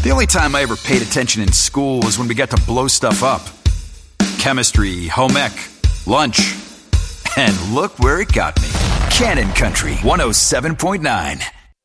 The only time I ever paid attention in school was when we got to blow stuff up. Chemistry, home ec, lunch. And look where it got me. Cannon Country 107.9.